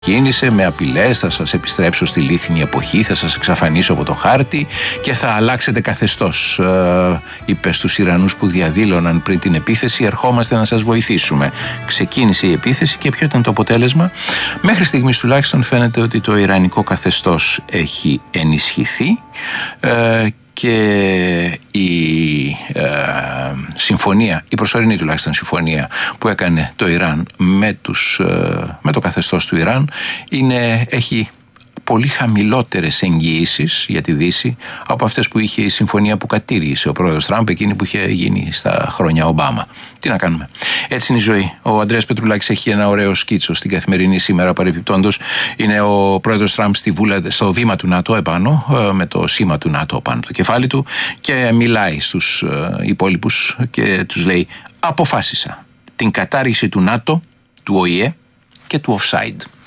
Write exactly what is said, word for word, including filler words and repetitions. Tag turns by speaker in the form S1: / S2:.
S1: Κίνησε με απειλές, θα σας επιστρέψω στη λίθινη εποχή, θα σας εξαφανίσω από το χάρτη και θα αλλάξετε καθεστώς. Ε, είπε στους Ιρανούς που διαδήλωναν πριν την επίθεση, ερχόμαστε να σας βοηθήσουμε. Ξεκίνησε η επίθεση και ποιο ήταν το αποτέλεσμα? Μέχρι στιγμής τουλάχιστον φαίνεται ότι το ιρανικό καθεστώς έχει ενισχυθεί ε, και η ε, συμφωνία, η προσωρινή τουλάχιστον συμφωνία που έκανε το Ιράν με, τους, ε, με το καθεστώς του Ιράν είναι, έχει πολύ χαμηλότερες εγγυήσεις για τη Δύση από αυτές που είχε η συμφωνία που κατήργησε ο πρόεδρος Τραμπ, εκείνη που είχε γίνει στα χρόνια Ομπάμα. Τι να κάνουμε. Έτσι είναι η ζωή. Ο Ανδρέας Πετρουλάκης έχει ένα ωραίο σκίτσο στην Καθημερινή σήμερα, παρεπιπτόντως. Είναι ο πρόεδρος Τραμπ στη βούλα, στο βήμα του ΝΑΤΟ επάνω, με το σήμα του ΝΑΤΟ πάνω από το κεφάλι του και μιλάει στους υπόλοιπους και τους λέει: αποφάσισα την κατάργηση του ΝΑΤΟ, του Ο Η Ε και του offside.